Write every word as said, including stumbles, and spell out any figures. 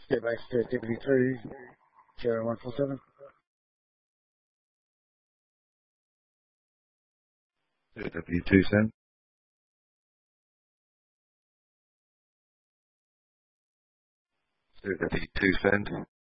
Get back to W two, zero one four seven. W two send. W two send.